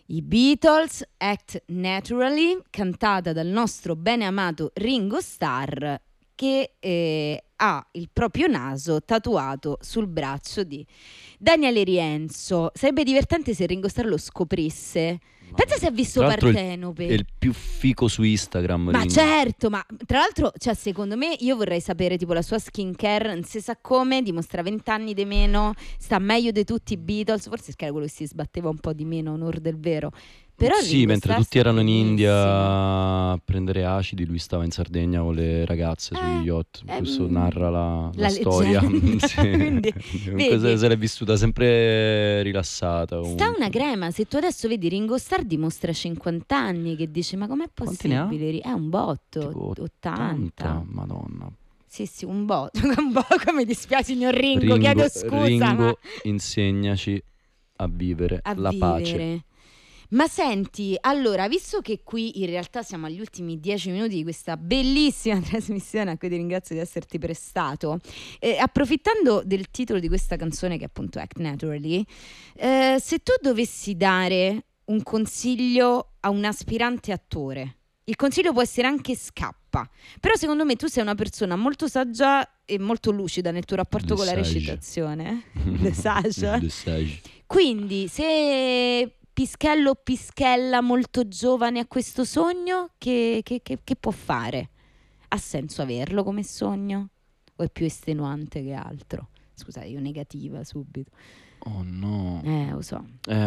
I Beatles, Act Naturally, cantata dal nostro bene amato Ringo Starr, che ha il proprio naso tatuato sul braccio di Daniele Rienzo. Sarebbe divertente se Ringo Starr lo scoprisse. Pensa se ha visto Tra l'altro Partenope. è il più fico su Instagram. Ma Ringo. certo, ma tra l'altro, cioè, secondo me, io vorrei sapere tipo la sua skincare, non si sa come, dimostra 20 anni di meno, sta meglio di tutti i Beatles, forse era quello che si sbatteva un po' di meno, onor del vero. Però Sì, Ringo mentre Starr tutti sta erano in India benissimo. a prendere acidi, lui stava in Sardegna con le ragazze sugli yacht. Questo narra la la storia. leggenda. Sì. Quindi, Comunque vedi, se l'è vissuta sempre rilassata. sta una Comunque. crema. Se tu adesso vedi Ringo Starr dimostra 50 anni, che dici, ma com'è Quanti ne ha? possibile? È un botto, Tipo 80. Madonna. Sì, sì, un botto. Un botto, mi dispiace, signor Ringo, chiedo scusa, ma Ringo, insegnaci a vivere a la pace. vivere. Ma senti, allora, visto che qui in realtà siamo agli ultimi 10 minuti di questa bellissima trasmissione a cui ti ringrazio di esserti prestato, approfittando del titolo di questa canzone che è appunto Act Naturally, se tu dovessi dare un consiglio a un aspirante attore, il consiglio può essere anche scappa, però secondo me tu sei una persona molto saggia e molto lucida nel tuo rapporto con la Le sage. recitazione. Le sage. Le sage. Quindi, se Pischello o Pischella molto giovane ha questo sogno, che può fare? Ha senso averlo come sogno? O è più estenuante che altro? Scusa, io negativa subito. Oh no. Lo so.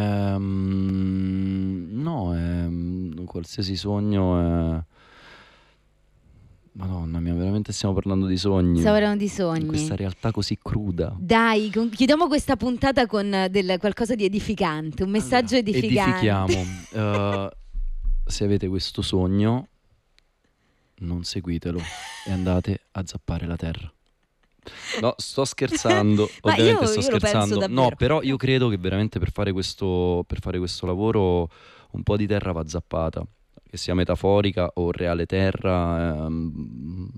No, qualsiasi sogno è... Madonna mia, veramente stiamo parlando di sogni. Stiamo parlando di In sogni. questa realtà così cruda. Dai, chiudiamo questa puntata con qualcosa di edificante, un messaggio edificante. Edifichiamo. Se avete questo sogno, non seguitelo e andate a zappare la terra. No, sto scherzando. Ma Ovviamente io sto lo penso scherzando. davvero. No, però io credo che veramente per fare questo lavoro un po' di terra va zappata. Che sia metaforica o reale terra,